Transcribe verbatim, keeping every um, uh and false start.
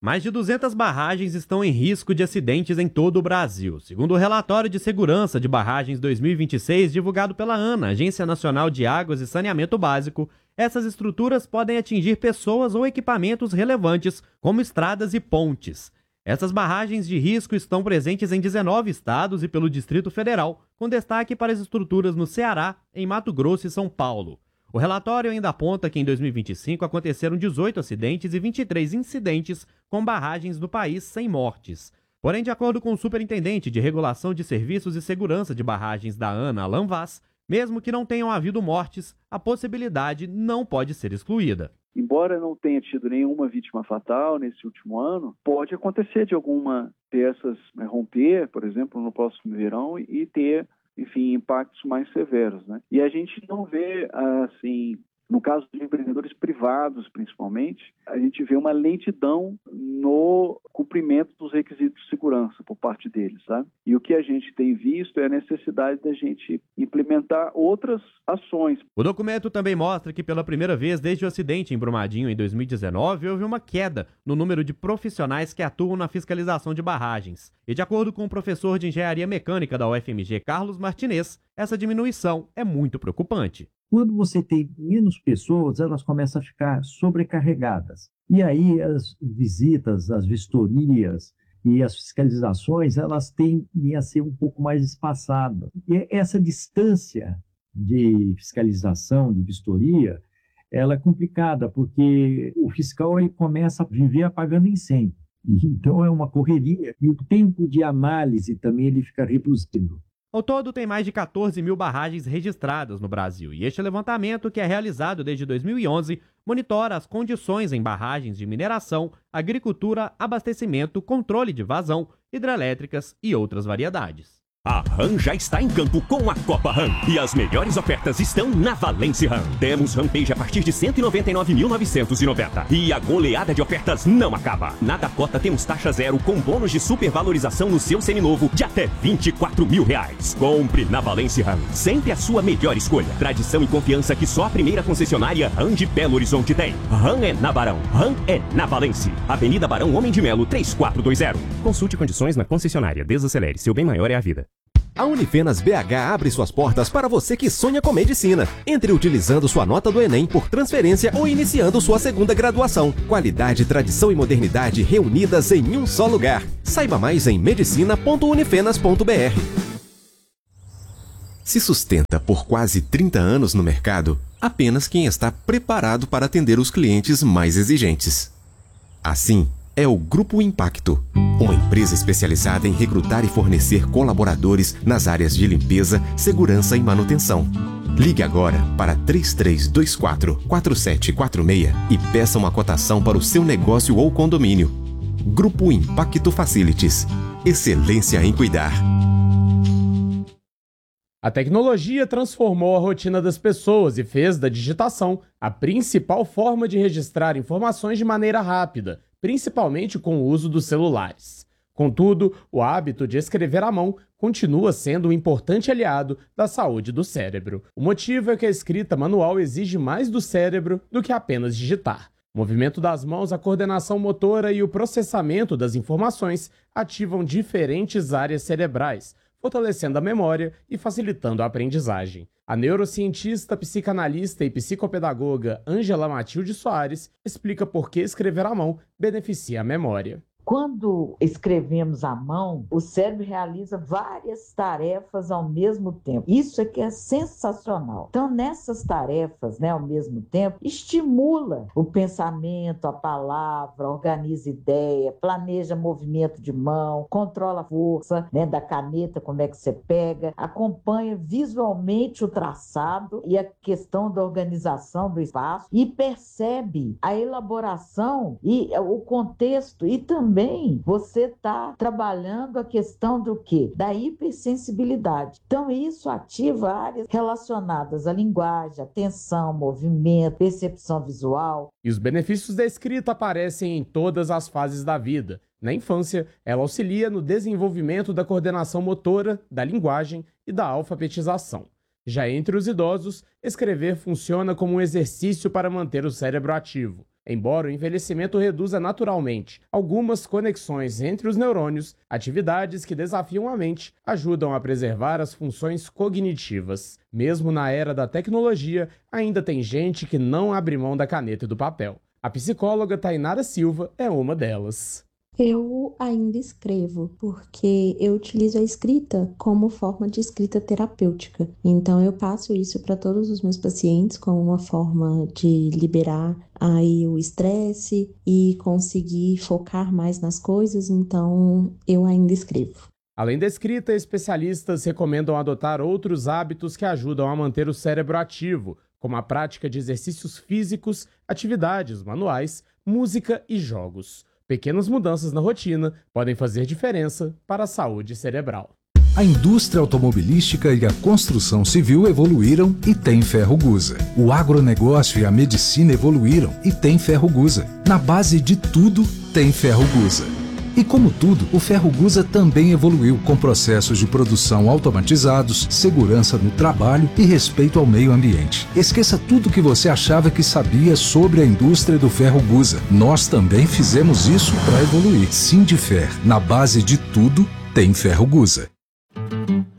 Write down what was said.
Mais de duzentas barragens estão em risco de acidentes em todo o Brasil. Segundo o relatório de segurança de barragens dois mil e vinte e seis, divulgado pela ANA, Agência Nacional de Águas e Saneamento Básico, essas estruturas podem atingir pessoas ou equipamentos relevantes, como estradas e pontes. Essas barragens de risco estão presentes em dezenove estados e pelo Distrito Federal, com destaque para as estruturas no Ceará, em Mato Grosso e São Paulo. O relatório ainda aponta que em dois mil e vinte e cinco aconteceram dezoito acidentes e vinte e três incidentes com barragens no país sem mortes. Porém, de acordo com o superintendente de Regulação de Serviços e Segurança de Barragens da ANA, Alan Vaz, mesmo que não tenham havido mortes, a possibilidade não pode ser excluída. Embora não tenha tido nenhuma vítima fatal nesse último ano, pode acontecer de alguma dessas né, romper, por exemplo, no próximo verão e ter, enfim, impactos mais severos, né? E a gente não vê, assim, no caso de empreendedores privados, principalmente, a gente vê uma lentidão no cumprimento dos requisitos de segurança por parte deles, sabe? E o que a gente tem visto é a necessidade da gente implementar outras ações. O documento também mostra que pela primeira vez desde o acidente em Brumadinho em dois mil e dezenove, houve uma queda no número de profissionais que atuam na fiscalização de barragens. E de acordo com o professor de Engenharia Mecânica da U F M G, Carlos Martinez, essa diminuição é muito preocupante. Quando você tem menos pessoas, elas começam a ficar sobrecarregadas. E aí as visitas, as vistorias e as fiscalizações, elas tendem a ser um pouco mais espaçadas. E essa distância de fiscalização, de vistoria, ela é complicada, porque o fiscal ele começa a viver apagando incêndio. Então é uma correria e o tempo de análise também ele fica reduzindo. Ao todo, tem mais de quatorze mil barragens registradas no Brasil e este levantamento, que é realizado desde dois mil e onze, monitora as condições em barragens de mineração, agricultura, abastecimento, controle de vazão, hidrelétricas e outras variedades. A RAM já está em campo com a Copa RAM e as melhores ofertas estão na Valence RAM. Temos Rampage a partir de cento e noventa e nove mil novecentos e noventa e a goleada de ofertas não acaba. Na Dakota temos taxa zero com bônus de supervalorização no seu seminovo de até vinte e quatro mil reais. Compre na Valence RAM, sempre a sua melhor escolha. Tradição e confiança que só a primeira concessionária RAM de Belo Horizonte tem. RAM é na Barão, RAM é na Valence. Avenida Barão Homem de Melo três quatro dois zero. Consulte condições na concessionária. Desacelere, seu bem maior é a vida. A Unifenas B H abre suas portas para você que sonha com medicina. Entre utilizando sua nota do Enem por transferência ou iniciando sua segunda graduação. Qualidade, tradição e modernidade reunidas em um só lugar. Saiba mais em medicina ponto unifenas ponto b r. Se sustenta por quase trinta anos no mercado, apenas quem está preparado para atender os clientes mais exigentes. Assim, é o Grupo Impacto, uma empresa especializada em recrutar e fornecer colaboradores nas áreas de limpeza, segurança e manutenção. Ligue agora para três três dois quatro, quatro sete quatro seis e peça uma cotação para o seu negócio ou condomínio. Grupo Impacto Facilities. Excelência em cuidar. A tecnologia transformou a rotina das pessoas e fez da digitação a principal forma de registrar informações de maneira rápida, principalmente com o uso dos celulares. Contudo, o hábito de escrever à mão continua sendo um importante aliado da saúde do cérebro. O motivo é que a escrita manual exige mais do cérebro do que apenas digitar. O movimento das mãos, a coordenação motora e o processamento das informações ativam diferentes áreas cerebrais, fortalecendo a memória e facilitando a aprendizagem. A neurocientista, psicanalista e psicopedagoga Ângela Matilde Soares explica por que escrever à mão beneficia a memória. Quando escrevemos à mão, o cérebro realiza várias tarefas ao mesmo tempo. Isso é que é sensacional. Então, nessas tarefas, né, ao mesmo tempo, estimula o pensamento, a palavra, organiza ideia, planeja movimento de mão, controla a força, né, da caneta, como é que você pega, acompanha visualmente o traçado e a questão da organização do espaço e percebe a elaboração e o contexto e também Também você está trabalhando a questão do quê? Da hipersensibilidade. Então, isso ativa áreas relacionadas à linguagem, atenção, movimento, percepção visual. E os benefícios da escrita aparecem em todas as fases da vida. Na infância, ela auxilia no desenvolvimento da coordenação motora, da linguagem e da alfabetização. Já entre os idosos, escrever funciona como um exercício para manter o cérebro ativo. Embora o envelhecimento reduza naturalmente algumas conexões entre os neurônios, atividades que desafiam a mente ajudam a preservar as funções cognitivas. Mesmo na era da tecnologia, ainda tem gente que não abre mão da caneta e do papel. A psicóloga Tainara Silva é uma delas. Eu ainda escrevo, porque eu utilizo a escrita como forma de escrita terapêutica. Então, eu passo isso para todos os meus pacientes como uma forma de liberar aí o estresse e conseguir focar mais nas coisas. Então, eu ainda escrevo. Além da escrita, especialistas recomendam adotar outros hábitos que ajudam a manter o cérebro ativo, como a prática de exercícios físicos, atividades manuais, música e jogos. Pequenas mudanças na rotina podem fazer diferença para a saúde cerebral. A indústria automobilística e a construção civil evoluíram e tem Ferrogusa. O agronegócio e a medicina evoluíram e tem Ferrogusa. Na base de tudo, tem Ferrogusa. E como tudo, o Ferrogusa também evoluiu com processos de produção automatizados, segurança no trabalho e respeito ao meio ambiente. Esqueça tudo que você achava que sabia sobre a indústria do Ferrogusa. Nós também fizemos isso para evoluir. Sindifer, na base de tudo, tem Ferrogusa.